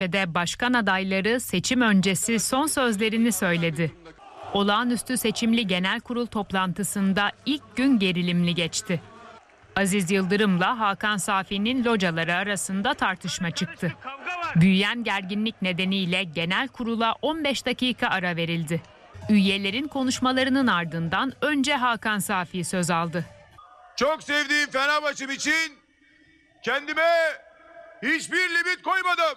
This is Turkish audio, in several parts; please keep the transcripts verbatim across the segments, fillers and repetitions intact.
de başkan adayları seçim öncesi son sözlerini söyledi. Olağanüstü seçimli genel kurul toplantısında ilk gün gerilimli geçti. Aziz Yıldırım'la Hakan Safi'nin locaları arasında tartışma çıktı. Büyüyen gerginlik nedeniyle genel kurula on beş dakika ara verildi. Üyelerin konuşmalarının ardından önce Hakan Safi söz aldı. Çok sevdiğim Fenerbahçe'm için kendime hiçbir limit koymadım.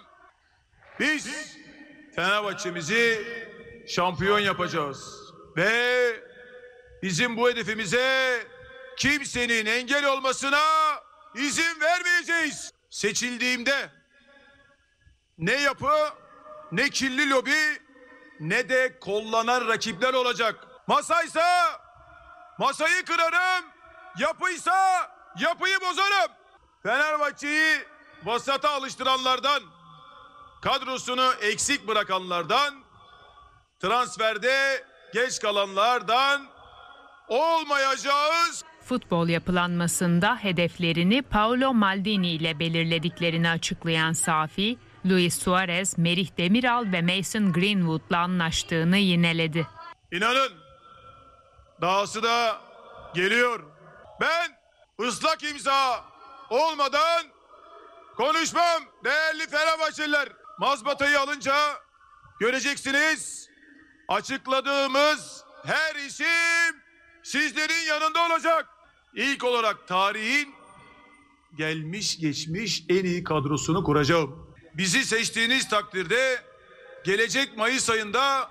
Biz Fenerbahçe'mizi şampiyon yapacağız ve bizim bu hedefimize kimsenin engel olmasına izin vermeyeceğiz. Seçildiğimde ne yapı, ne kirli lobi, ne de kollanan rakipler olacak. Masaysa masayı kırarım, yapıysa yapıyı bozarım. Fenerbahçe'yi vasata alıştıranlardan, kadrosunu eksik bırakanlardan, transferde geç kalanlardan olmayacağız. Futbol yapılanmasında hedeflerini Paolo Maldini ile belirlediklerini açıklayan Safi, Luis Suarez, Merih Demiral ve Mason Greenwood'la anlaştığını yineledi. İnanın dahası da geliyor. Ben ıslak imza olmadan konuşmam değerli Fenerbahçeliler. Mazbatayı alınca göreceksiniz, açıkladığımız her isim sizlerin yanında olacak. İlk olarak tarihin gelmiş geçmiş en iyi kadrosunu kuracağım. Bizi seçtiğiniz takdirde gelecek Mayıs ayında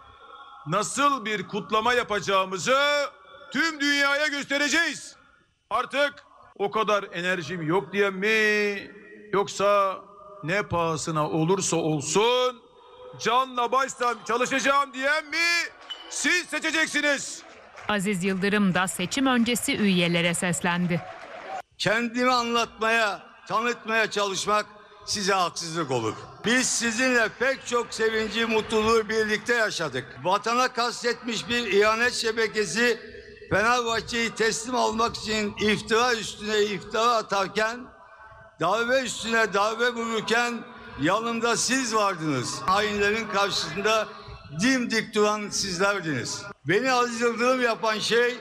nasıl bir kutlama yapacağımızı tüm dünyaya göstereceğiz. Artık o kadar enerjim yok diyen mi, yoksa ne pahasına olursa olsun canla başla çalışacağım diyen mi, siz seçeceksiniz. Aziz Yıldırım da seçim öncesi üyelere seslendi. Kendimi anlatmaya, tanıtmaya çalışmak size haksızlık olur. Biz sizinle pek çok sevinci, mutluluğu birlikte yaşadık. Vatana kastetmiş bir ihanet şebekesi Fenerbahçe'yi teslim almak için iftira üstüne iftira atarken, darbe üstüne darbe vururken yanımda siz vardınız. Hainlerin karşısında dimdik duran sizlerdiniz. Beni Aziz Yıldırım yapan şey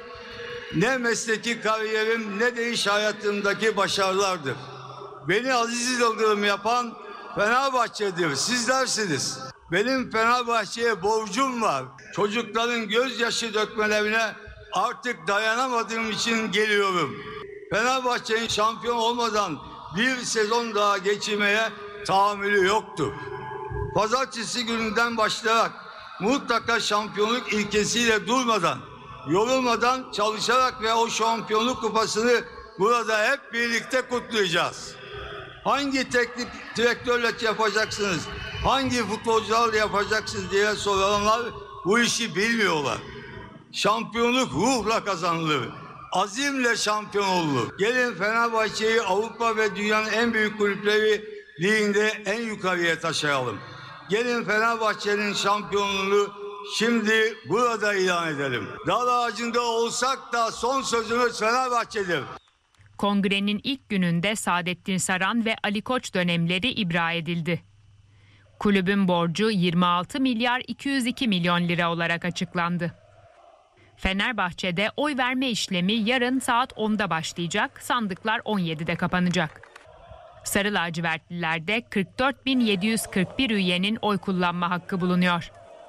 ne mesleki kariyerim ne de iş hayatımdaki başarılardır. Beni Aziz Yıldırım yapan Fenerbahçe'dir, sizlersiniz. Benim Fenerbahçe'ye borcum var. Çocukların gözyaşı dökmelerine artık dayanamadığım için geliyorum. Fenerbahçe'nin şampiyon olmadan bir sezon daha geçirmeye tahammülü yoktur. Pazartesi gününden başlayarak mutlaka şampiyonluk ilkesiyle durmadan, yorulmadan çalışarak ve o şampiyonluk kupasını burada hep birlikte kutlayacağız. Hangi teknik direktörle yapacaksınız, hangi futbolcularla yapacaksınız diye soranlar bu işi bilmiyorlar. Şampiyonluk ruhla kazanılır, azimle şampiyon olunur. Gelin Fenerbahçe'yi Avrupa ve dünyanın en büyük kulüpleri liginde en yukarıya taşıyalım. Gelin Fenerbahçe'nin şampiyonluğunu şimdi burada ilan edelim. Dar ağacında olsak da son sözümüz Fenerbahçe'dir. Kongrenin ilk gününde Saadettin Saran ve Ali Koç dönemleri ibra edildi. Kulübün borcu yirmi altı milyar iki yüz iki milyon lira olarak açıklandı. Fenerbahçe'de oy verme işlemi yarın saat onda başlayacak, sandıklar on yedide kapanacak. Sarı lacivertlilerde kırk dört bin yedi yüz kırk bir üyenin oy kullanma hakkı bulunuyor.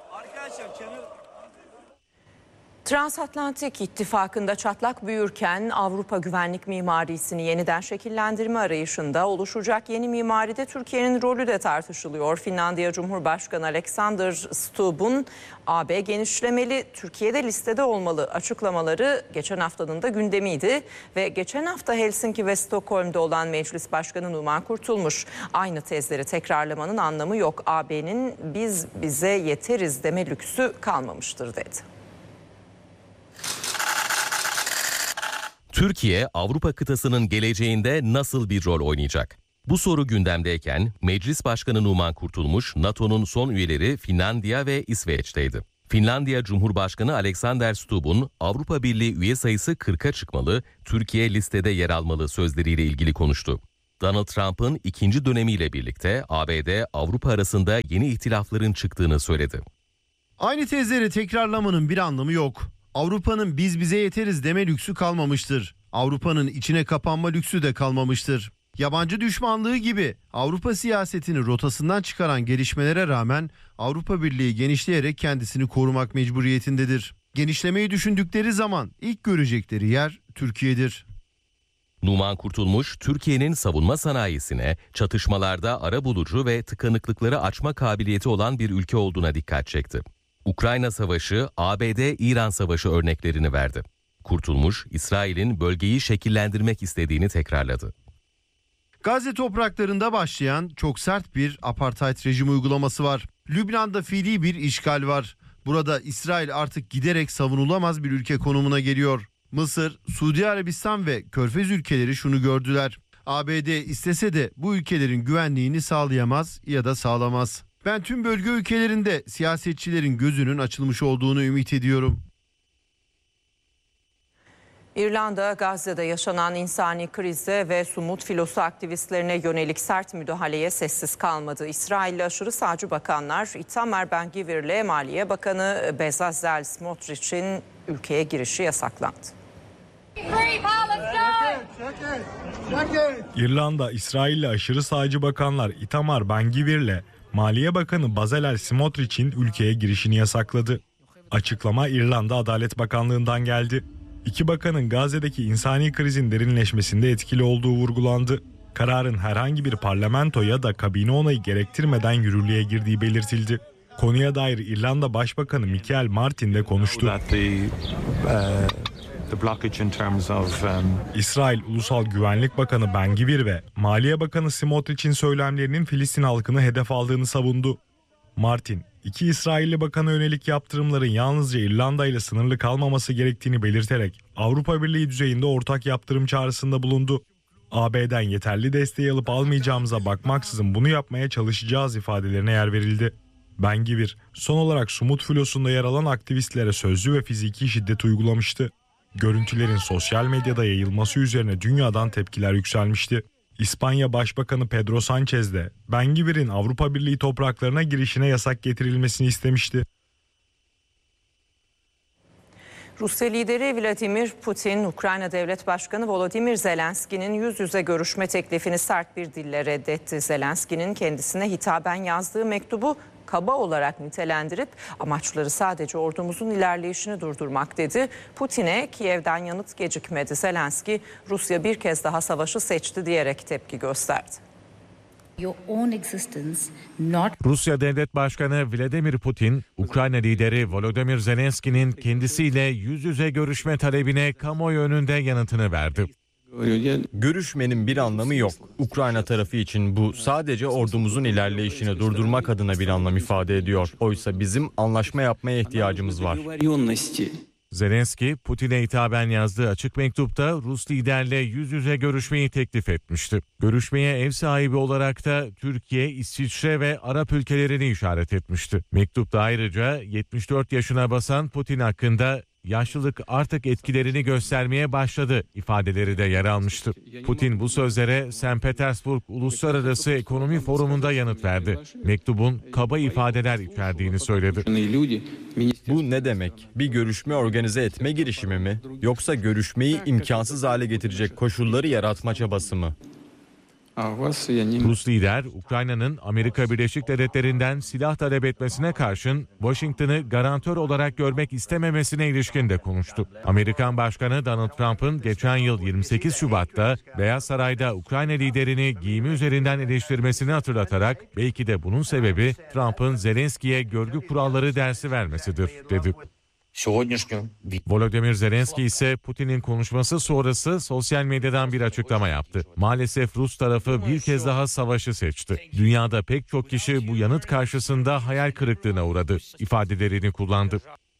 Transatlantik İttifakı'nda çatlak büyürken Avrupa güvenlik mimarisini yeniden şekillendirme arayışında oluşacak yeni mimaride Türkiye'nin rolü de tartışılıyor. Finlandiya Cumhurbaşkanı Alexander Stubb'un A B genişlemeli, Türkiye'de listede olmalı açıklamaları geçen haftanın da gündemiydi. Ve geçen hafta Helsinki ve Stockholm'da olan Meclis Başkanı Numan Kurtulmuş aynı tezleri tekrarlamanın anlamı yok. A B'nin biz bize yeteriz deme lüksü kalmamıştır dedi. Türkiye, Avrupa kıtasının geleceğinde nasıl bir rol oynayacak? Bu soru gündemdeyken Meclis Başkanı Numan Kurtulmuş, NATO'nun son üyeleri Finlandiya ve İsveç'teydi. Finlandiya Cumhurbaşkanı Alexander Stubb'un Avrupa Birliği üye sayısı kırka çıkmalı, Türkiye listede yer almalı sözleriyle ilgili konuştu. Donald Trump'ın ikinci dönemiyle birlikte A B D-Avrupa arasında yeni ihtilafların çıktığını söyledi. Aynı tezleri tekrarlamanın bir anlamı yok. Avrupa'nın biz bize yeteriz deme lüksü kalmamıştır. Avrupa'nın içine kapanma lüksü de kalmamıştır. Yabancı düşmanlığı gibi Avrupa siyasetini rotasından çıkaran gelişmelere rağmen Avrupa Birliği genişleyerek kendisini korumak mecburiyetindedir. Genişlemeyi düşündükleri zaman ilk görecekleri yer Türkiye'dir. Numan Kurtulmuş, Türkiye'nin savunma sanayisine çatışmalarda arabulucu ve tıkanıklıkları açma kabiliyeti olan bir ülke olduğuna dikkat çekti. Ukrayna Savaşı, A B D-İran Savaşı örneklerini verdi. Kurtulmuş, İsrail'in bölgeyi şekillendirmek istediğini tekrarladı. Gazze topraklarında başlayan çok sert bir apartheid rejim uygulaması var. Lübnan'da fiili bir işgal var. Burada İsrail artık giderek savunulamaz bir ülke konumuna geliyor. Mısır, Suudi Arabistan ve Körfez ülkeleri şunu gördüler. A B D istese de bu ülkelerin güvenliğini sağlayamaz ya da sağlamaz. Ben tüm bölge ülkelerinde siyasetçilerin gözünün açılmış olduğunu ümit ediyorum. İrlanda, Gazze'de yaşanan insani krize ve Sumut filosu aktivistlerine yönelik sert müdahaleye sessiz kalmadı. İsrailli aşırı sağcı bakanlar Itamar Ben-Gvir'le Maliye Bakanı Bezalel Smotrich'in ülkeye girişi yasaklandı. İrlanda, İsrailli aşırı sağcı bakanlar Itamar Ben-Gvir'le Maliye Bakanı Bezalel Smotrich'in ülkeye girişini yasakladı. Açıklama İrlanda Adalet Bakanlığı'ndan geldi. İki bakanın Gazze'deki insani krizin derinleşmesinde etkili olduğu vurgulandı. Kararın herhangi bir parlamento ya da kabine onayı gerektirmeden yürürlüğe girdiği belirtildi. Konuya dair İrlanda Başbakanı Michael Martin de konuştu. İsrail Ulusal Güvenlik Bakanı Ben-Gvir ve Maliye Bakanı Smotrich'in söylemlerinin Filistin halkını hedef aldığını savundu. Martin, iki İsrailli bakana yönelik yaptırımların yalnızca İrlanda ile sınırlı kalmaması gerektiğini belirterek Avrupa Birliği düzeyinde ortak yaptırım çağrısında bulundu. A B'den yeterli desteği alıp almayacağımıza bakmaksızın bunu yapmaya çalışacağız ifadelerine yer verildi. Ben-Gvir, son olarak Sumut filosunda yer alan aktivistlere sözlü ve fiziki şiddet uygulamıştı. Görüntülerin sosyal medyada yayılması üzerine dünyadan tepkiler yükselmişti. İspanya Başbakanı Pedro Sánchez de Ben-Gvir'in Avrupa Birliği topraklarına girişine yasak getirilmesini istemişti. Rusya lideri Vladimir Putin, Ukrayna Devlet Başkanı Volodymyr Zelenski'nin yüz yüze görüşme teklifini sert bir dille reddetti. Zelenski'nin kendisine hitaben yazdığı mektubu kaba olarak nitelendirip amaçları sadece ordumuzun ilerleyişini durdurmak dedi. Putin'e Kiev'den yanıt gecikmedi. Zelenski, Rusya bir kez daha savaşı seçti diyerek tepki gösterdi. Rusya Devlet Başkanı Vladimir Putin, Ukrayna lideri Volodymyr Zelenski'nin kendisiyle yüz yüze görüşme talebine kamuoyu önünde yanıtını verdi. Görüşmenin bir anlamı yok. Ukrayna tarafı için bu sadece ordumuzun ilerleyişini durdurmak adına bir anlam ifade ediyor. Oysa bizim anlaşma yapmaya ihtiyacımız var. Zelenski, Putin'e hitaben yazdığı açık mektupta Rus liderle yüz yüze görüşmeyi teklif etmişti. Görüşmeye ev sahibi olarak da Türkiye, İsviçre ve Arap ülkelerini işaret etmişti. Mektupta ayrıca yetmiş dört yaşına basan Putin hakkında yaşlılık artık etkilerini göstermeye başladı ifadeleri de yer almıştı. Putin bu sözlere Sankt Petersburg Uluslararası Ekonomi Forumu'nda yanıt verdi. Mektubun kaba ifadeler içerdiğini söyledi. Bu ne demek? Bir görüşme organize etme girişimi mi? Yoksa görüşmeyi imkansız hale getirecek koşulları yaratma çabası mı? Rus lider, Ukrayna'nın Amerika Birleşik Devletleri'nden silah talep etmesine karşın Washington'ı garantör olarak görmek istememesine ilişkin de konuştu. Amerikan Başkanı Donald Trump'ın geçen yıl yirmi sekiz Şubat'ta Beyaz Saray'da Ukrayna liderini giyimi üzerinden eleştirmesini hatırlatarak belki de bunun sebebi Trump'ın Zelenski'ye görgü kuralları dersi vermesidir, dedi. Volodymyr Zelenski ise Putin'in konuşması sonrası sosyal medyadan bir açıklama yaptı. Maalesef Rus tarafı bir kez daha savaşı seçti. Dünyada pek çok kişi bu yanıt karşısında hayal kırıklığına uğradı ifadelerini kullandı.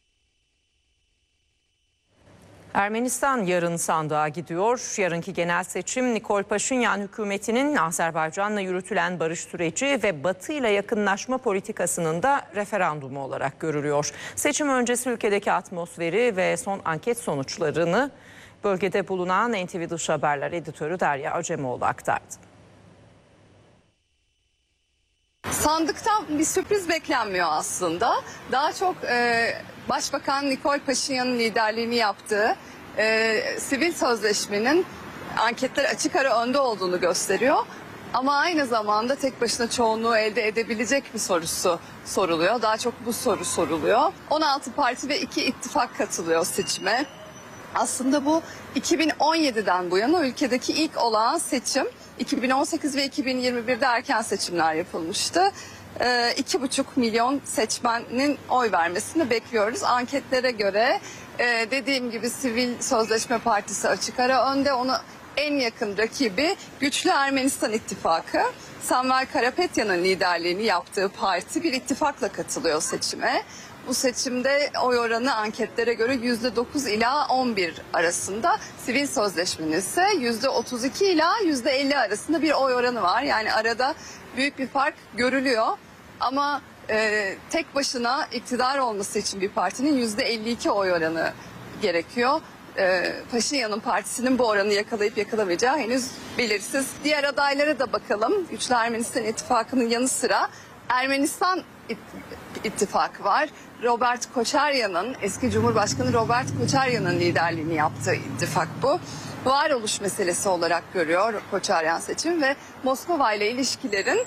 Ermenistan yarın sandığa gidiyor. Yarınki genel seçim Nikol Paşinyan hükümetinin Azerbaycan'la yürütülen barış süreci ve Batı ile yakınlaşma politikasının da referandumu olarak görülüyor. Seçim öncesi ülkedeki atmosferi ve son anket sonuçlarını bölgede bulunan N T V Dış Haberler editörü Derya Acemoğlu aktardı. Sandıktan bir sürpriz beklenmiyor aslında. Daha çok e, Başbakan Nikol Paşinyan'ın liderliğini yaptığı e, sivil sözleşmenin anketler açık ara önde olduğunu gösteriyor. Ama aynı zamanda tek başına çoğunluğu elde edebilecek mi sorusu soruluyor. Daha çok bu soru soruluyor. on altı parti ve iki ittifak katılıyor seçime. Aslında bu iki bin on yediden bu yana ülkedeki ilk olağan seçim. iki bin on sekiz ve iki bin yirmi birde erken seçimler yapılmıştı. Ee, iki buçuk milyon seçmenin oy vermesini bekliyoruz. Anketlere göre e, dediğim gibi Sivil Sözleşme Partisi açık ara önde. Ona en yakın rakibi Güçlü Ermenistan İttifakı. Samuel Karapetyan'ın liderliğini yaptığı parti bir ittifakla katılıyor seçime. Bu seçimde oy oranı anketlere göre yüzde dokuz ila on bir arasında. Sivil sözleşmenin ise yüzde otuz iki ila yüzde elli arasında bir oy oranı var. Yani arada büyük bir fark görülüyor. Ama e, tek başına iktidar olması için bir partinin yüzde elli iki oy oranı gerekiyor. E, Paşinyan'ın partisinin bu oranı yakalayıp yakalamayacağı henüz belirsiz. Diğer adaylara da bakalım. Güçlü Ermenistan İttifakı'nın yanı sıra Ermenistan İttifakı var. Robert Koçaryan'ın, eski Cumhurbaşkanı Robert Koçaryan'ın liderliğini yaptığı ittifak bu. Varoluş meselesi olarak görüyor Koçaryan seçimi ve Moskova ile ilişkilerin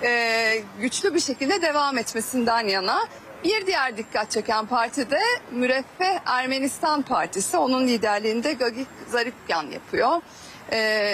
e, güçlü bir şekilde devam etmesinden yana. Bir diğer dikkat çeken parti de Müreffeh Ermenistan Partisi. Onun liderliğinde Gagik Zaripyan yapıyor. E,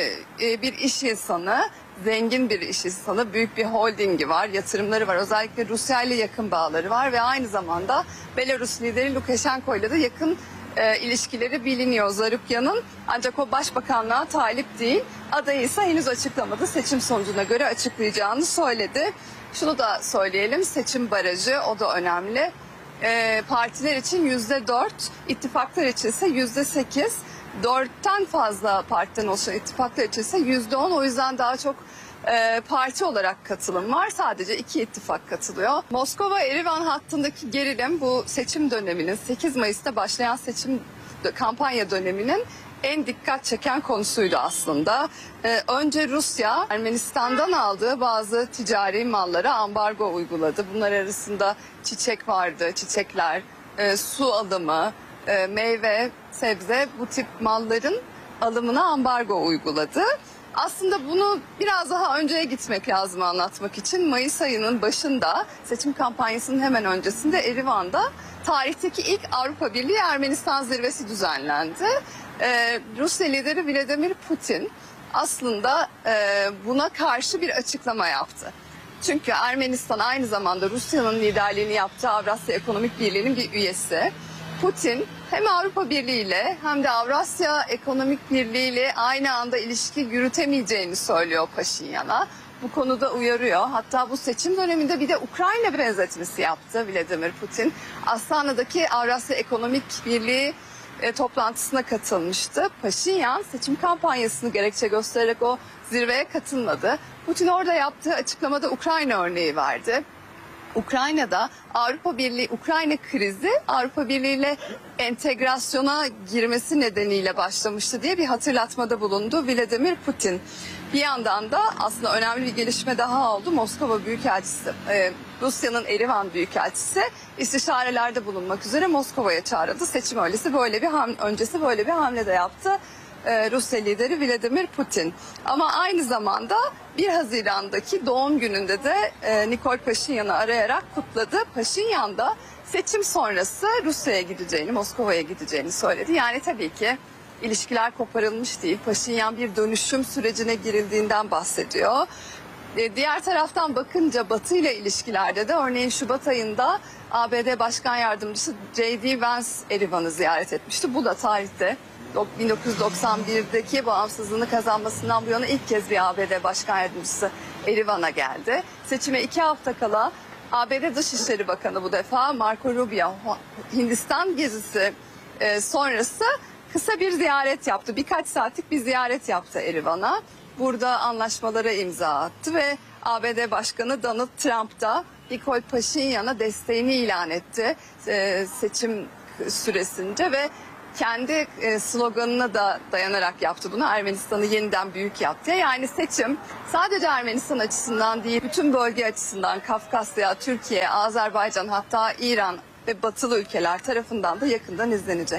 e, bir iş insanı. Zengin bir iş insanı, büyük bir holdingi var, yatırımları var. Özellikle Rusya ile yakın bağları var ve aynı zamanda Belarus lideri Lukashenko ile de yakın e, ilişkileri biliniyor Zaripyan'ın. Ancak o başbakanlığa talip değil. Adayı ise henüz açıklamadı. Seçim sonucuna göre açıklayacağını söyledi. Şunu da söyleyelim, seçim barajı o da önemli. E, partiler için yüzde dört, ittifaklar için ise yüzde sekiz. Dörtten fazla partiden oluşan ittifaklar için ise yüzde on. O yüzden daha çok e, parti olarak katılım var. Sadece iki ittifak katılıyor. Moskova-Erivan hattındaki gerilim bu seçim döneminin sekiz Mayıs'ta başlayan seçim kampanya döneminin en dikkat çeken konusuydu aslında. Ee, önce Rusya Ermenistan'dan aldığı bazı ticari mallara ambargo uyguladı. Bunlar arasında çiçek vardı, çiçekler, e, su alımı, e, meyve, sebze, bu tip malların alımına ambargo uyguladı. Aslında bunu biraz daha önceye gitmek lazım anlatmak için. Mayıs ayının başında seçim kampanyasının hemen öncesinde Erivan'da tarihteki ilk Avrupa Birliği Ermenistan zirvesi düzenlendi. Ee, Rusya lideri Vladimir Putin aslında e, buna karşı bir açıklama yaptı. Çünkü Ermenistan aynı zamanda Rusya'nın liderliğini yaptığı Avrasya Ekonomik Birliği'nin bir üyesi. Putin hem Avrupa Birliği ile hem de Avrasya Ekonomik Birliği ile aynı anda ilişki yürütemeyeceğini söylüyor Paşinyan'a. Bu konuda uyarıyor. Hatta bu seçim döneminde bir de Ukrayna benzetmesi yaptı Vladimir Putin. Astana'daki Avrasya Ekonomik Birliği e, toplantısına katılmıştı. Paşinyan seçim kampanyasını gerekçe göstererek o zirveye katılmadı. Putin orada yaptığı açıklamada Ukrayna örneği verdi. Ukrayna'da Avrupa Birliği, Ukrayna krizi Avrupa Birliği ile entegrasyona girmesi nedeniyle başlamıştı diye bir hatırlatmada bulundu Vladimir Putin. Bir yandan da aslında önemli bir gelişme daha oldu. Moskova Büyükelçisi, e, Rusya'nın Erivan Büyükelçisi istişarelerde bulunmak üzere Moskova'ya çağrıldı. Seçim öncesi böyle bir ham, öncesi böyle bir hamle de yaptı e, Rusya lideri Vladimir Putin. Ama aynı zamanda bir Haziran'daki doğum gününde de e, Nikol Paşinyan'ı arayarak kutladı. Paşinyan da seçim sonrası Rusya'ya gideceğini, Moskova'ya gideceğini söyledi. Yani tabii ki ilişkiler koparılmış değil. Paşinyan bir dönüşüm sürecine girildiğinden bahsediyor. E, diğer taraftan bakınca Batı ile ilişkilerde de örneğin Şubat ayında A B D Başkan Yardımcısı J D Vance Erivan'ı ziyaret etmişti. Bu da tarihte bin dokuz yüz doksan birdeki bağımsızlığını kazanmasından bu yana ilk kez bir A B D Başkan Yardımcısı Erivan'a geldi. Seçime iki hafta kala A B D Dışişleri Bakanı bu defa Marco Rubio Hindistan gezisi e, sonrası kısa bir ziyaret yaptı. Birkaç saatlik bir ziyaret yaptı Erivan'a. Burada anlaşmalara imza attı ve A B D Başkanı Donald Trump da Nikol Paşinyan'a desteğini ilan etti e, seçim süresince ve kendi e, sloganına da dayanarak yaptı bunu. Ermenistan'ı yeniden büyük yaptı. Yani seçim sadece Ermenistan açısından değil, bütün bölge açısından Kafkasya, Türkiye, Azerbaycan, hatta İran ve batılı ülkeler tarafından da yakından izlenecek.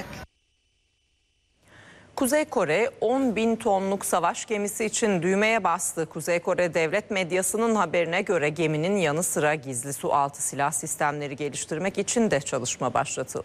Kuzey Kore on bin tonluk savaş gemisi için düğmeye bastı. Kuzey Kore devlet medyasının haberine göre geminin yanı sıra gizli su altı silah sistemleri geliştirmek için de çalışma başlatıldı.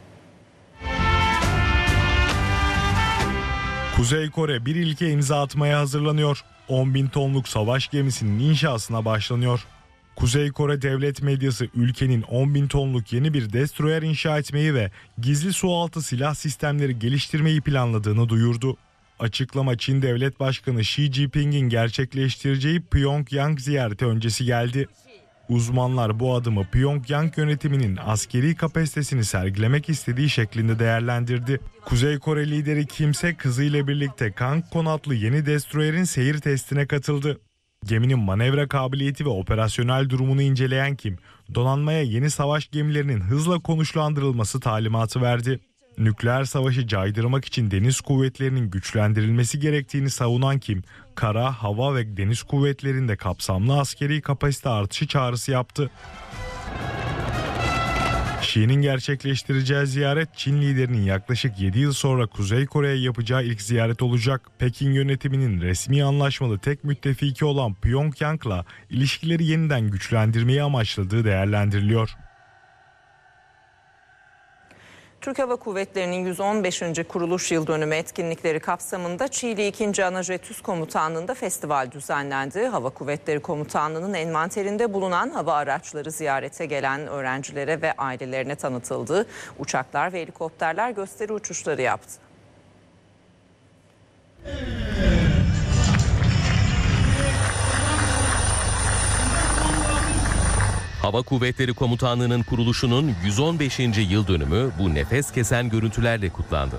Kuzey Kore bir ilke imza atmaya hazırlanıyor. on bin tonluk savaş gemisinin inşasına başlanıyor. Kuzey Kore devlet medyası ülkenin on bin tonluk yeni bir destroyer inşa etmeyi ve gizli sualtı silah sistemleri geliştirmeyi planladığını duyurdu. Açıklama Çin Devlet Başkanı Xi Jinping'in gerçekleştireceği Pyongyang ziyareti öncesi geldi. Uzmanlar bu adımı Pyongyang yönetiminin askeri kapasitesini sergilemek istediği şeklinde değerlendirdi. Kuzey Kore lideri Kim Se kızıyla birlikte Kangkon adlı yeni destroyerin seyir testine katıldı. Geminin manevra kabiliyeti ve operasyonel durumunu inceleyen Kim, donanmaya yeni savaş gemilerinin hızla konuşlandırılması talimatı verdi. Nükleer savaşı caydırmak için deniz kuvvetlerinin güçlendirilmesi gerektiğini savunan Kim, kara, hava ve deniz kuvvetlerinde kapsamlı askeri kapasite artışı çağrısı yaptı. Xi'nin gerçekleştireceği ziyaret Çin liderinin yaklaşık yedi yıl sonra Kuzey Kore'ye yapacağı ilk ziyaret olacak. Pekin yönetiminin resmi anlaşmalı tek müttefiki olan Pyongyang'la ilişkileri yeniden güçlendirmeyi amaçladığı değerlendiriliyor. Türk Hava Kuvvetleri'nin yüz on beşinci kuruluş yıl dönümü etkinlikleri kapsamında Çiğli ikinci. Anajet Üs Komutanlığı'nda festival düzenlendi. Hava Kuvvetleri Komutanlığı'nın envanterinde bulunan hava araçları ziyarete gelen öğrencilere ve ailelerine tanıtıldı. Uçaklar ve helikopterler gösteri uçuşları yaptı. Hava Kuvvetleri Komutanlığı'nın kuruluşunun yüz on beşinci yıl dönümü bu nefes kesen görüntülerle kutlandı.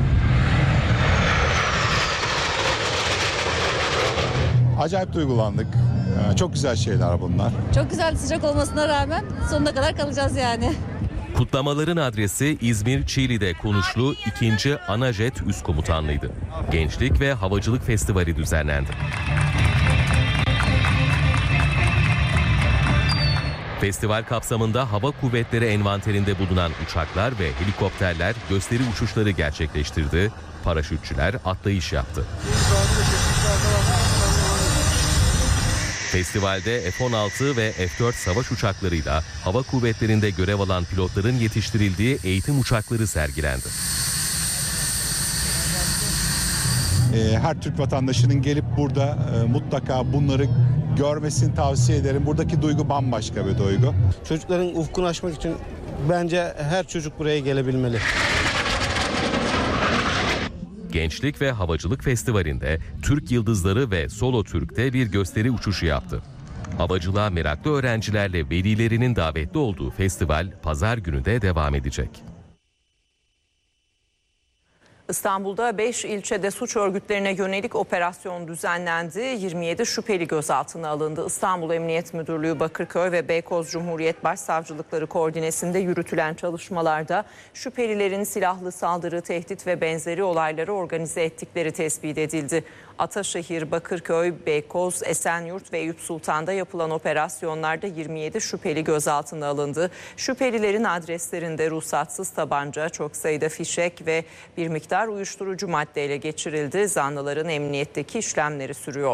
Acayip duygulandık. Çok güzel şeyler bunlar. Çok güzel, sıcak olmasına rağmen sonuna kadar kalacağız yani. Kutlamaların adresi İzmir Çiğli'de konuşlu ikinci. Anajet Üs Komutanlığı'ydı. Gençlik ve Havacılık Festivali düzenlendi. Festival kapsamında Hava Kuvvetleri envanterinde bulunan uçaklar ve helikopterler gösteri uçuşları gerçekleştirdi. Paraşütçüler atlayış yaptı. Festivalde F on altı ve F dört savaş uçaklarıyla Hava Kuvvetleri'nde görev alan pilotların yetiştirildiği eğitim uçakları sergilendi. Her Türk vatandaşının gelip burada mutlaka bunları görmesini tavsiye ederim. Buradaki duygu bambaşka bir duygu. Çocukların ufkunu açmak için bence her çocuk buraya gelebilmeli. Gençlik ve Havacılık Festivali'nde Türk Yıldızları ve Solo Türk'te bir gösteri uçuşu yaptı. Havacılığa meraklı öğrencilerle velilerinin davetli olduğu festival pazar günü de devam edecek. İstanbul'da beş ilçede suç örgütlerine yönelik operasyon düzenlendi. yirmi yedi şüpheli gözaltına alındı. İstanbul Emniyet Müdürlüğü, Bakırköy ve Beykoz Cumhuriyet Başsavcılıkları koordinesinde yürütülen çalışmalarda şüphelilerin silahlı saldırı, tehdit ve benzeri olayları organize ettikleri tespit edildi. Ataşehir, Bakırköy, Beykoz, Esenyurt ve Eyüp Sultan'da yapılan operasyonlarda yirmi yedi şüpheli gözaltına alındı. Şüphelilerin adreslerinde ruhsatsız tabanca, çok sayıda fişek ve bir miktar uyuşturucu madde ele geçirildi. Zanlıların emniyetteki işlemleri sürüyor.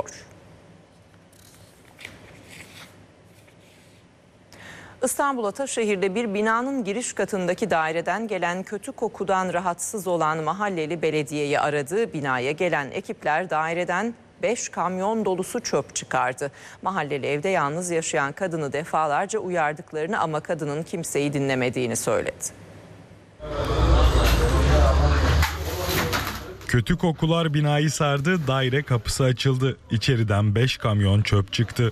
İstanbul Ataşehir'de bir binanın giriş katındaki daireden gelen kötü kokudan rahatsız olan mahalleli belediyeyi aradı. Binaya gelen ekipler daireden beş kamyon dolusu çöp çıkardı. Mahalleli evde yalnız yaşayan kadını defalarca uyardıklarını ama kadının kimseyi dinlemediğini söyledi. Kötü kokular binayı sardı, daire kapısı açıldı. İçeriden beş kamyon çöp çıktı.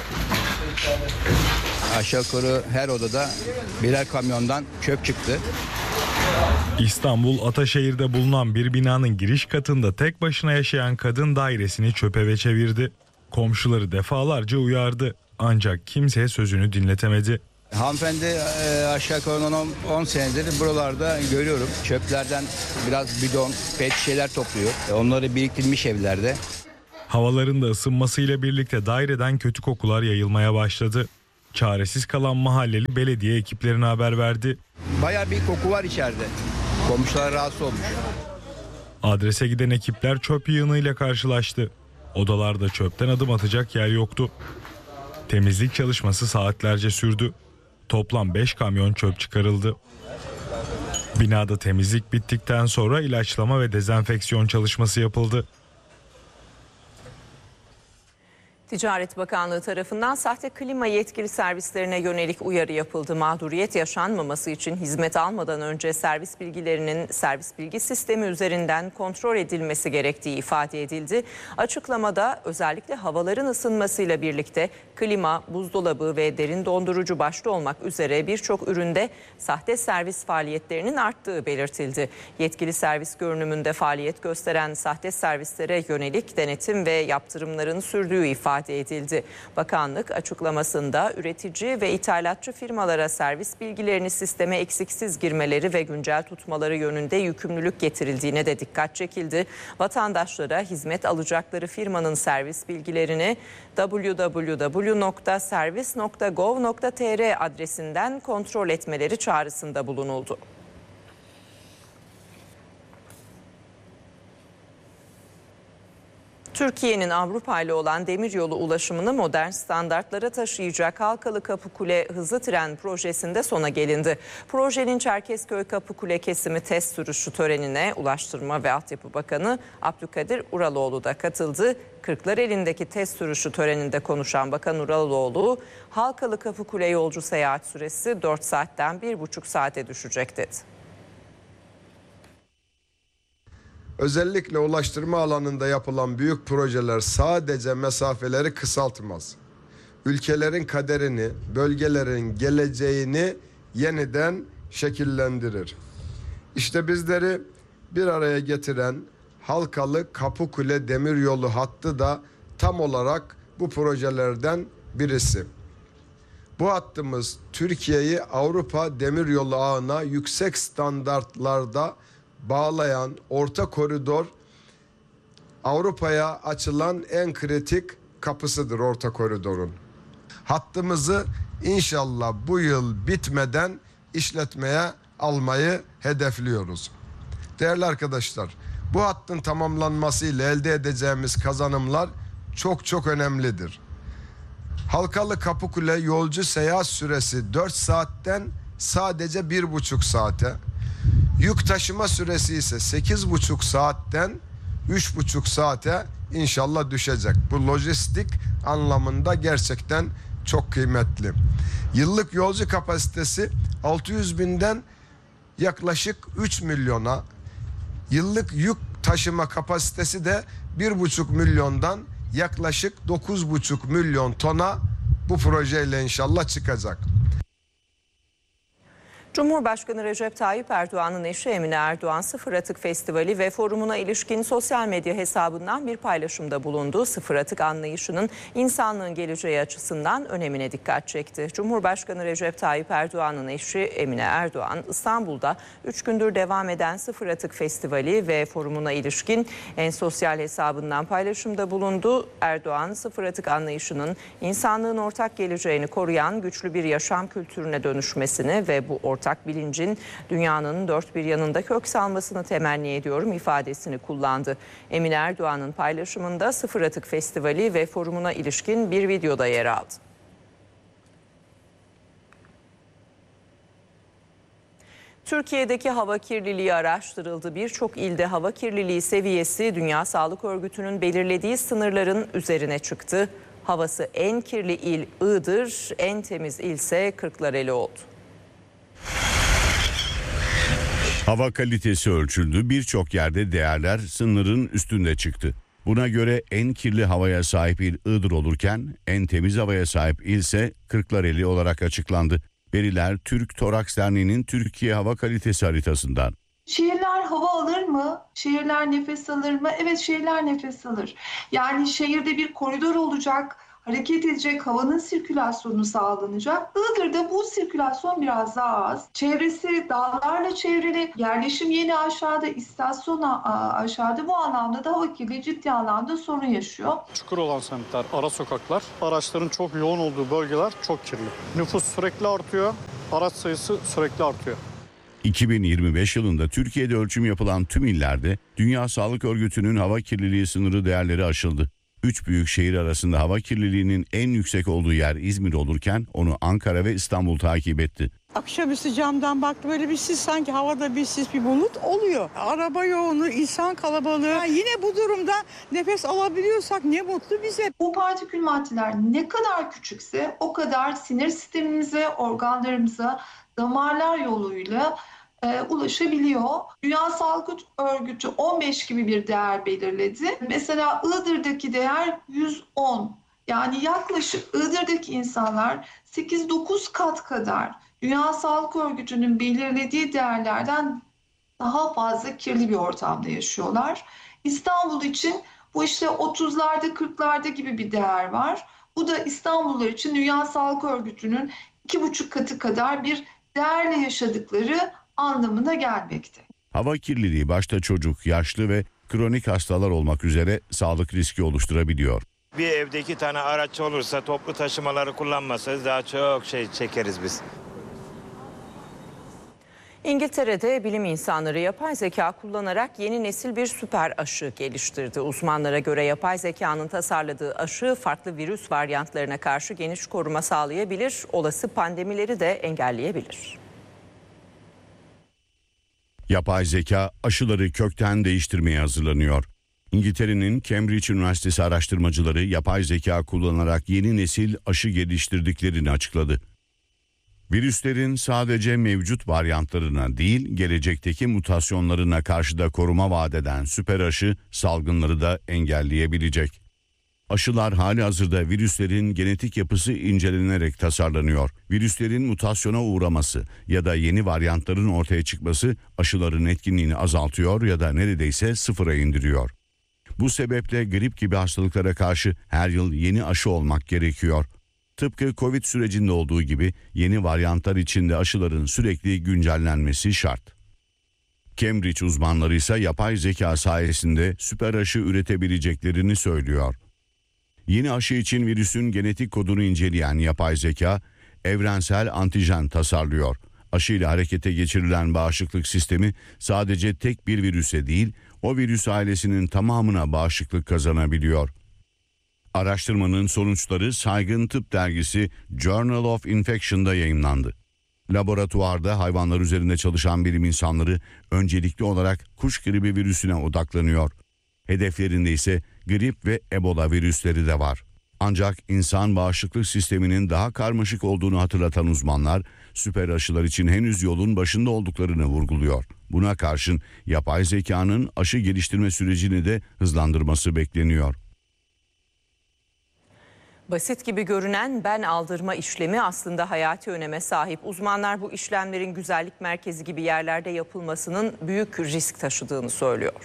Aşağı yukarı her odada birer kamyondan çöp çıktı. İstanbul Ataşehir'de bulunan bir binanın giriş katında tek başına yaşayan kadın dairesini çöpeve çevirdi. Komşuları defalarca uyardı ancak kimse sözünü dinletemedi. Hanımefendi e, aşağı yukarı on senedir buralarda görüyorum. Çöplerden biraz bidon, pet şeyler topluyor. Onları biriktirmiş evlerde. Havaların da ısınmasıyla birlikte daireden kötü kokular yayılmaya başladı. Çaresiz kalan mahalleli belediye ekiplerine haber verdi. Bayağı bir koku var içeride. Komşular rahatsız olmuş. Adrese giden ekipler çöp yığınıyla karşılaştı. Odalarda çöpten adım atacak yer yoktu. Temizlik çalışması saatlerce sürdü. Toplam beş kamyon çöp çıkarıldı. Binada temizlik bittikten sonra ilaçlama ve dezenfeksiyon çalışması yapıldı. Ticaret Bakanlığı tarafından sahte klima yetkili servislerine yönelik uyarı yapıldı. Mağduriyet yaşanmaması için hizmet almadan önce servis bilgilerinin servis bilgi sistemi üzerinden kontrol edilmesi gerektiği ifade edildi. Açıklamada özellikle havaların ısınmasıyla birlikte klima, buzdolabı ve derin dondurucu başta olmak üzere birçok üründe sahte servis faaliyetlerinin arttığı belirtildi. Yetkili servis görünümünde faaliyet gösteren sahte servislere yönelik denetim ve yaptırımların sürdüğü ifade edildi. Bakanlık açıklamasında üretici ve ithalatçı firmalara servis bilgilerini sisteme eksiksiz girmeleri ve güncel tutmaları yönünde yükümlülük getirildiğine de dikkat çekildi. Vatandaşlara hizmet alacakları firmanın servis bilgilerini double-u double-u double-u nokta servis nokta gov nokta tr adresinden kontrol etmeleri çağrısında bulunuldu. Türkiye'nin Avrupa ile olan demiryolu ulaşımını modern standartlara taşıyacak Halkalı Kapıkule hızlı tren projesinde sona gelindi. Projenin Çerkezköy Kapıkule kesimi test sürüşü törenine Ulaştırma ve Altyapı Bakanı Abdülkadir Uraloğlu da katıldı. Kırklareli'ndeki test sürüşü töreninde konuşan Bakan Uraloğlu, Halkalı Kapıkule yolcu seyahat süresi dört saatten bir buçuk saate düşecek dedi. Özellikle ulaştırma alanında yapılan büyük projeler sadece mesafeleri kısaltmaz. Ülkelerin kaderini, bölgelerin geleceğini yeniden şekillendirir. İşte bizleri bir araya getiren Halkalı Kapıkule demiryolu hattı da tam olarak bu projelerden birisi. Bu hattımız Türkiye'yi Avrupa demiryolu ağına yüksek standartlarda bağlayan orta koridor, Avrupa'ya açılan en kritik kapısıdır orta koridorun. Hattımızı inşallah bu yıl bitmeden işletmeye almayı hedefliyoruz. Değerli arkadaşlar, bu hattın tamamlanmasıyla elde edeceğimiz kazanımlar çok çok önemlidir. Halkalı Kapıkule yolcu seyahat süresi dört saatten sadece bir buçuk saate, yük taşıma süresi ise sekiz buçuk saatten üç buçuk saate inşallah düşecek. Bu lojistik anlamında gerçekten çok kıymetli. Yıllık yolcu kapasitesi altı yüz binden yaklaşık üç milyona, yıllık yük taşıma kapasitesi de bir buçuk milyondan yaklaşık dokuz buçuk milyon tona bu projeyle inşallah çıkacak. Cumhurbaşkanı Recep Tayyip Erdoğan'ın eşi Emine Erdoğan Sıfır Atık Festivali ve forumuna ilişkin sosyal medya hesabından bir paylaşımda bulundu. Sıfır atık anlayışının insanlığın geleceği açısından önemine dikkat çekti. Cumhurbaşkanı Recep Tayyip Erdoğan'ın eşi Emine Erdoğan İstanbul'da üç gündür devam eden Sıfır Atık Festivali ve forumuna ilişkin en sosyal hesabından paylaşımda bulundu. Erdoğan sıfır atık anlayışının insanlığın ortak geleceğini koruyan güçlü bir yaşam kültürüne dönüşmesini ve bu ortak ortak bilincin dünyanın dört bir yanında kök salmasını temenni ediyorum ifadesini kullandı. Emine Erdoğan'ın paylaşımında Sıfır Atık Festivali ve forumuna ilişkin bir videoda yer aldı. Türkiye'deki hava kirliliği araştırıldı. Birçok ilde hava kirliliği seviyesi Dünya Sağlık Örgütü'nün belirlediği sınırların üzerine çıktı. Havası en kirli il Iğdır, en temiz ilse Kırklareli oldu. Hava kalitesi ölçüldü. Birçok yerde değerler sınırın üstünde çıktı. Buna göre en kirli havaya sahip il Iğdır olurken en temiz havaya sahip il ise Kırklareli olarak açıklandı. Veriler Türk Toraks Derneği'nin Türkiye Hava Kalitesi haritasından. Şehirler hava alır mı? Şehirler nefes alır mı? Evet, şehirler nefes alır. Yani şehirde bir koridor olacak. hareket edecek, havanın sirkülasyonu sağlanacak. Iğdır'da bu sirkülasyon biraz daha az. Çevresi dağlarla çevrili, yerleşim yeni aşağıda, istasyon aşağıda. Bu anlamda da hava kirliliği ciddi anlamda sorun yaşıyor. Çukur olan semtler, ara sokaklar, araçların çok yoğun olduğu bölgeler çok kirli. Nüfus sürekli artıyor, araç sayısı sürekli artıyor. iki bin yirmi beş yılında Türkiye'de ölçüm yapılan tüm illerde Dünya Sağlık Örgütü'nün hava kirliliği sınırı değerleri aşıldı. Üç büyük şehir arasında hava kirliliğinin en yüksek olduğu yer İzmir olurken onu Ankara ve İstanbul takip etti. Akşamüstü camdan baktım, böyle bir sis, sanki havada bir sis, bir bulut oluyor. Araba yoğunluğu, insan kalabalığı. Yani yine bu durumda nefes alabiliyorsak ne mutlu bize. Bu partikül maddeler ne kadar küçükse o kadar sinir sistemimize, organlarımıza, damarlar yoluyla e, ulaşabiliyor. Dünya Sağlık Örgütü on beş gibi bir değer belirledi. Mesela Iğdır'daki değer yüz on. Yani yaklaşık Iğdır'daki insanlar sekiz dokuz kat kadar Dünya Sağlık Örgütü'nün belirlediği değerlerden daha fazla kirli bir ortamda yaşıyorlar. İstanbul için bu işte otuzlarda kırklarda gibi bir değer var. Bu da İstanbullular için Dünya Sağlık Örgütü'nün iki buçuk katı kadar bir değerle yaşadıkları anlamına gelmekte. Hava kirliliği başta çocuk, yaşlı ve kronik hastalar olmak üzere sağlık riski oluşturabiliyor. Bir evde iki tane araç olursa toplu taşımaları kullanmasanız daha çok şey çekeriz biz. İngiltere'de bilim insanları yapay zeka kullanarak yeni nesil bir süper aşı geliştirdi. Uzmanlara göre yapay zekanın tasarladığı aşı farklı virüs varyantlarına karşı geniş koruma sağlayabilir, olası pandemileri de engelleyebilir. Yapay zeka aşıları kökten değiştirmeye hazırlanıyor. İngiltere'nin Cambridge Üniversitesi araştırmacıları yapay zeka kullanarak yeni nesil aşı geliştirdiklerini açıkladı. Virüslerin sadece mevcut varyantlarına değil, gelecekteki mutasyonlarına karşı da koruma vaat eden süper aşı salgınları da engelleyebilecek. Aşılar halihazırda virüslerin genetik yapısı incelenerek tasarlanıyor. Virüslerin mutasyona uğraması ya da yeni varyantların ortaya çıkması aşıların etkinliğini azaltıyor ya da neredeyse sıfıra indiriyor. Bu sebeple grip gibi hastalıklara karşı her yıl yeni aşı olmak gerekiyor. Tıpkı Covid sürecinde olduğu gibi yeni varyantlar içinde aşıların sürekli güncellenmesi şart. Cambridge uzmanları ise yapay zeka sayesinde süper aşı üretebileceklerini söylüyor. Yeni aşı için virüsün genetik kodunu inceleyen yapay zeka, evrensel antijen tasarlıyor. Aşıyla harekete geçirilen bağışıklık sistemi sadece tek bir virüse değil, o virüs ailesinin tamamına bağışıklık kazanabiliyor. Araştırmanın sonuçları saygın tıp dergisi Journal of Infection'da yayımlandı. Laboratuvarda hayvanlar üzerinde çalışan bilim insanları öncelikli olarak kuş gribi virüsüne odaklanıyor. Hedeflerinde ise grip ve Ebola virüsleri de var. Ancak insan bağışıklık sisteminin daha karmaşık olduğunu hatırlatan uzmanlar, süper aşılar için henüz yolun başında olduklarını vurguluyor. Buna karşın yapay zekanın aşı geliştirme sürecini de hızlandırması bekleniyor. Basit gibi görünen ben aldırma işlemi aslında hayati öneme sahip. Uzmanlar bu işlemlerin güzellik merkezi gibi yerlerde yapılmasının büyük risk taşıdığını söylüyor.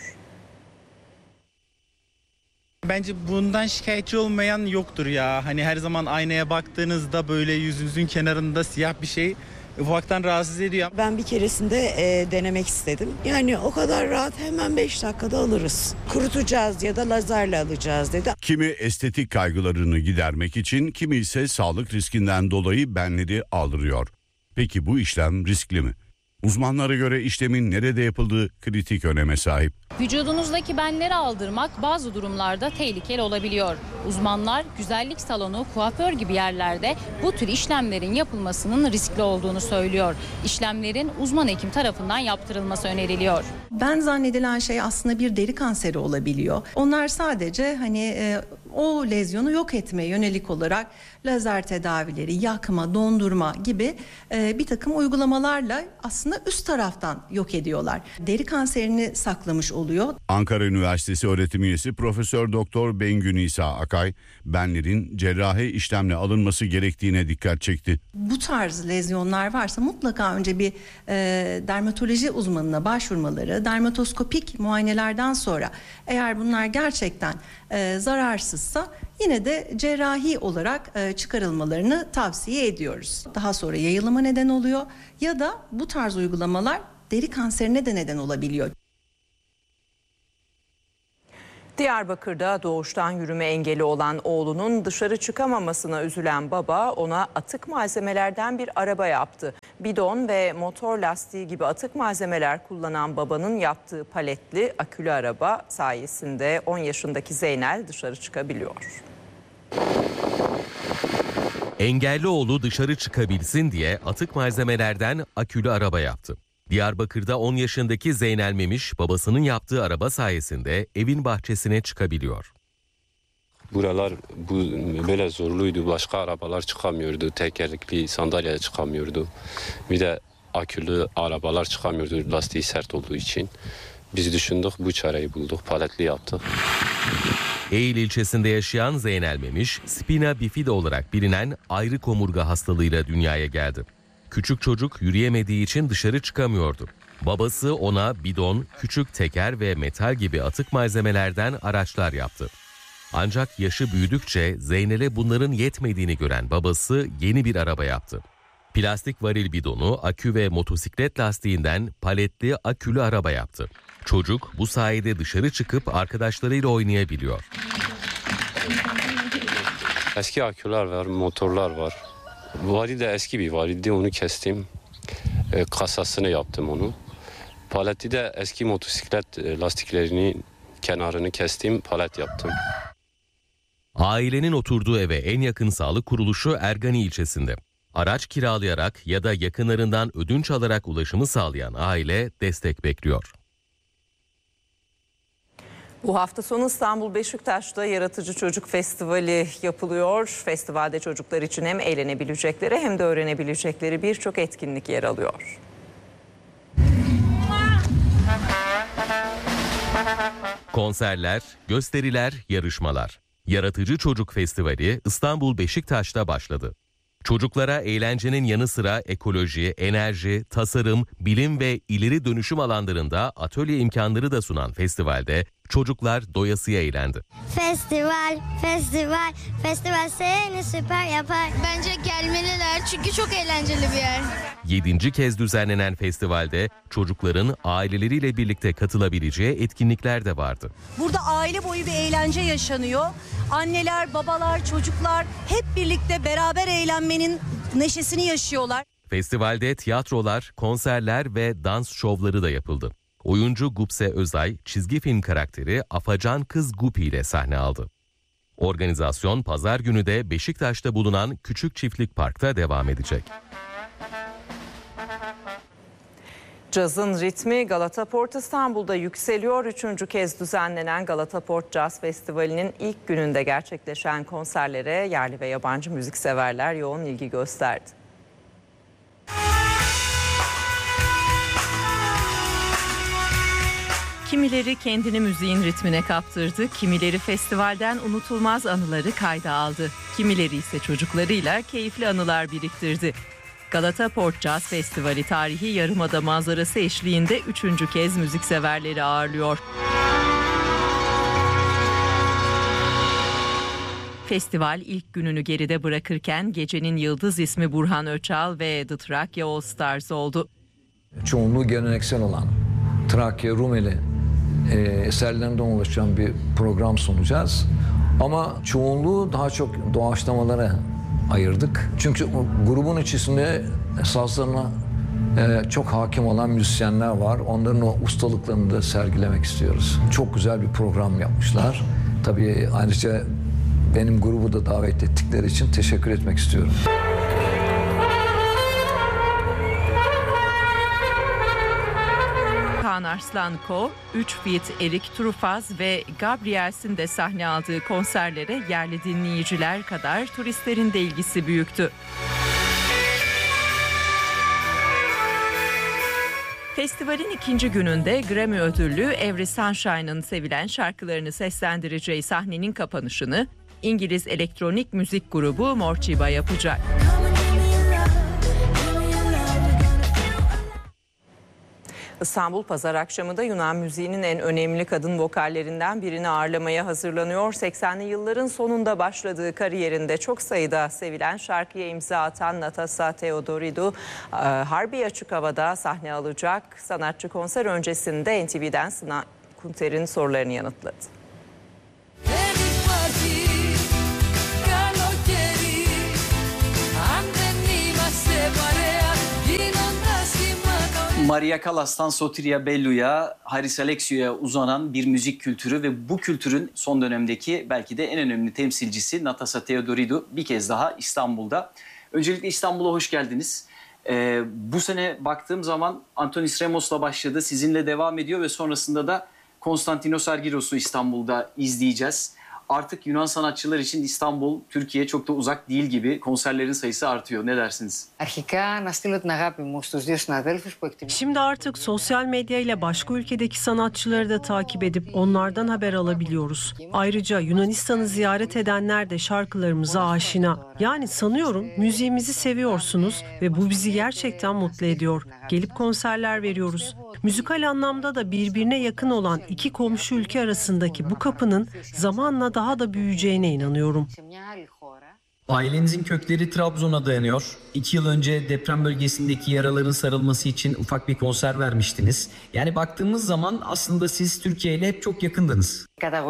Bence bundan şikayetçi olmayan yoktur ya. Hani her zaman aynaya baktığınızda böyle yüzünüzün kenarında siyah bir şey ufaktan rahatsız ediyor. Ben bir keresinde e, denemek istedim. Yani o kadar rahat, hemen beş dakikada alırız. Kurutacağız ya da lazerle alacağız dedi. Kimi estetik kaygılarını gidermek için, kimi ise sağlık riskinden dolayı benleri aldırıyor. Peki bu işlem riskli mi? Uzmanlara göre işlemin nerede yapıldığı kritik öneme sahip. Vücudunuzdaki benleri aldırmak bazı durumlarda tehlikeli olabiliyor. Uzmanlar güzellik salonu, kuaför gibi yerlerde bu tür işlemlerin yapılmasının riskli olduğunu söylüyor. İşlemlerin uzman hekim tarafından yaptırılması öneriliyor. Ben zannedilen şey aslında bir deri kanseri olabiliyor. Onlar sadece hani e, o lezyonu yok etmeye yönelik olarak lazer tedavileri, yakma, dondurma gibi e, bir takım uygulamalarla aslında üst taraftan yok ediyorlar. Deri kanserini saklamış oluyor. Ankara Üniversitesi öğretim üyesi Profesör Doktor Bengü Nisa Akay, benlerin cerrahi işlemle alınması gerektiğine dikkat çekti. Bu tarz lezyonlar varsa mutlaka önce bir e, dermatoloji uzmanına başvurmaları, dermatoskopik muayenelerden sonra eğer bunlar gerçekten e, zararsızsa yine de cerrahi olarak e, çıkarılmalarını tavsiye ediyoruz. Daha sonra yayılıma neden oluyor ya da bu tarz uygulamalar deri kanserine de neden olabiliyor. Diyarbakır'da doğuştan yürüme engeli olan oğlunun dışarı çıkamamasına üzülen baba ona atık malzemelerden bir araba yaptı. Bidon ve motor lastiği gibi atık malzemeler kullanan babanın yaptığı paletli akülü araba sayesinde on yaşındaki Zeynel dışarı çıkabiliyor. Engelli oğlu dışarı çıkabilsin diye atık malzemelerden akülü araba yaptı. Diyarbakır'da on yaşındaki Zeynel Memiş babasının yaptığı araba sayesinde evin bahçesine çıkabiliyor. Buralar bu böyle zorluydu. Başka arabalar çıkamıyordu. Tekerlekli sandalye çıkamıyordu. Bir de akülü arabalar çıkamıyordu lastiği sert olduğu için. Biz düşündük, bu çareyi bulduk. Paletli yaptık. Eğil ilçesinde yaşayan Zeynel Memiş, spina bifida olarak bilinen ayrı omurga hastalığıyla dünyaya geldi. Küçük çocuk yürüyemediği için dışarı çıkamıyordu. Babası ona bidon, küçük teker ve metal gibi atık malzemelerden araçlar yaptı. Ancak yaşı büyüdükçe Zeynel'e bunların yetmediğini gören babası yeni bir araba yaptı. Plastik varil bidonu, akü ve motosiklet lastiğinden paletli akülü araba yaptı. Çocuk bu sayede dışarı çıkıp arkadaşlarıyla oynayabiliyor. Eski aküler var, motorlar var. Varil de eski bir varildi, onu kestim. E, kasasını yaptım onu. Paleti de eski motosiklet e, lastiklerini kenarını kestim, palet yaptım. Ailenin oturduğu eve en yakın sağlık kuruluşu Ergani ilçesinde. Araç kiralayarak ya da yakınlarından ödünç alarak ulaşımı sağlayan aile destek bekliyor. Bu hafta sonu İstanbul Beşiktaş'ta Yaratıcı Çocuk Festivali yapılıyor. Festivalde çocuklar için hem eğlenebilecekleri hem de öğrenebilecekleri birçok etkinlik yer alıyor. Konserler, gösteriler, yarışmalar. Yaratıcı Çocuk Festivali İstanbul Beşiktaş'ta başladı. Çocuklara eğlencenin yanı sıra ekoloji, enerji, tasarım, bilim ve ileri dönüşüm alanlarında atölye imkanları da sunan festivalde çocuklar doyasıya eğlendi. Festival, festival, festival seni süper yapar. Bence gelmeliler çünkü çok eğlenceli bir yer. Yedinci kez düzenlenen festivalde çocukların aileleriyle birlikte katılabileceği etkinlikler de vardı. Burada aile boyu bir eğlence yaşanıyor. Anneler, babalar, çocuklar hep birlikte beraber eğlenmenin neşesini yaşıyorlar. Festivalde tiyatrolar, konserler ve dans şovları da yapıldı. Oyuncu Gupse Özay, çizgi film karakteri Afacan Kız Gupi ile sahne aldı. Organizasyon pazar günü de Beşiktaş'ta bulunan Küçük Çiftlik Park'ta devam edecek. Cazın ritmi Galata Port İstanbul'da yükseliyor. Üçüncü kez düzenlenen Galata Port Caz Festivali'nin ilk gününde gerçekleşen konserlere yerli ve yabancı müzikseverler yoğun ilgi gösterdi. Kimileri kendini müziğin ritmine kaptırdı, kimileri festivalden unutulmaz anıları kayda aldı. Kimileri ise çocuklarıyla keyifli anılar biriktirdi. Galata Port Caz Festivali tarihi Yarımada manzarası eşliğinde üçüncü kez müzikseverleri ağırlıyor. Festival ilk gününü geride bırakırken gecenin yıldız ismi Burhan Öçal ve The Trakya All Stars oldu. Çoğunluğu geleneksel olan Trakya, Rumeli e, eserlerinden oluşan bir program sunacağız. Ama çoğunluğu daha çok doğaçlamalara ayırdık. Çünkü grubun içerisinde sazlarına e, çok hakim olan müzisyenler var. Onların o ustalıklarını da sergilemek istiyoruz. Çok güzel bir program yapmışlar. Tabii ayrıca benim grubu da davet ettikleri için teşekkür etmek istiyorum. Kaan Arslanko, üç feat Erik Trufaz ve Gabriels'in de sahne aldığı konserlere yerli dinleyiciler kadar turistlerin de ilgisi büyüktü. Festivalin ikinci gününde Grammy ödüllü Every Sunshine'ın sevilen şarkılarını seslendireceği sahnenin kapanışını İngiliz elektronik müzik grubu Morcheeba yapacak. İstanbul Pazar akşamı da Yunan müziğinin en önemli kadın vokallerinden birini ağırlamaya hazırlanıyor. seksenli yılların sonunda başladığı kariyerinde çok sayıda sevilen şarkıya imza atan Natasa Theodoridou Harbi Açık Hava'da sahne alacak. Sanatçı konser öncesinde N T V'den Sınav Kunter'in sorularını yanıtladı. Maria Callas'tan Sotiria Bellu'ya, Haris Alexiou'ya uzanan bir müzik kültürü ve bu kültürün son dönemdeki belki de en önemli temsilcisi Natasa Theodoridou bir kez daha İstanbul'da. Öncelikle İstanbul'a hoş geldiniz. Ee, bu sene baktığım zaman Antonis Remos'la başladı, sizinle devam ediyor ve sonrasında da Konstantinos Argyros'u İstanbul'da izleyeceğiz. Artık Yunan sanatçılar için İstanbul, Türkiye çok da uzak değil gibi, konserlerin sayısı artıyor. Ne dersiniz? Şimdi artık sosyal medya ile başka ülkedeki sanatçıları da takip edip onlardan haber alabiliyoruz. Ayrıca Yunanistan'ı ziyaret edenler de şarkılarımıza aşina. Yani sanıyorum müziğimizi seviyorsunuz ve bu bizi gerçekten mutlu ediyor. Gelip konserler veriyoruz. Müzikal anlamda da birbirine yakın olan iki komşu ülke arasındaki bu kapının zamanla daha da büyüyeceğine inanıyorum. Ailenizin kökleri Trabzon'a dayanıyor. İki yıl önce deprem bölgesindeki yaraların sarılması için ufak bir konser vermiştiniz. Yani baktığımız zaman aslında siz Türkiye ile hep çok yakındınız.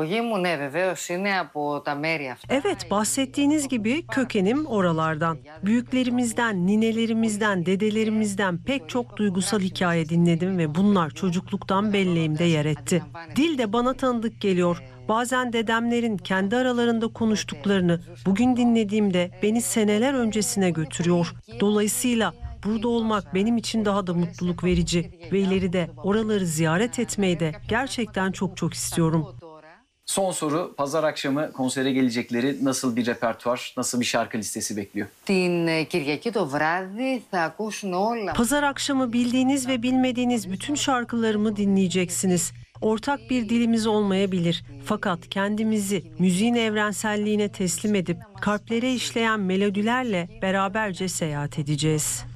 Evet, bahsettiğiniz gibi kökenim oralardan. Büyüklerimizden, ninelerimizden, dedelerimizden pek çok duygusal hikaye dinledim ve bunlar çocukluktan belleğimde yer etti. Dil de bana tanıdık geliyor. Bazen dedemlerin kendi aralarında konuştuklarını bugün dinlediğimde beni seneler öncesine götürüyor. Dolayısıyla burada olmak benim için daha da mutluluk verici ve ileride oraları ziyaret etmeyi de gerçekten çok çok istiyorum. Son soru, pazar akşamı konsere gelecekleri nasıl bir repertuar, nasıl bir şarkı listesi bekliyor? Pazar akşamı bildiğiniz ve bilmediğiniz bütün şarkılarımı dinleyeceksiniz. Ortak bir dilimiz olmayabilir. Fakat kendimizi müziğin evrenselliğine teslim edip kalplere işleyen melodilerle beraberce seyahat edeceğiz.